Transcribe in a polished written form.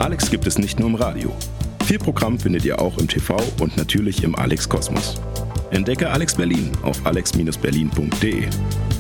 Alex gibt es nicht nur im Radio. Viel Programm findet ihr auch im TV und natürlich im Alex Kosmos. Entdecke Alex Berlin auf alex-berlin.de.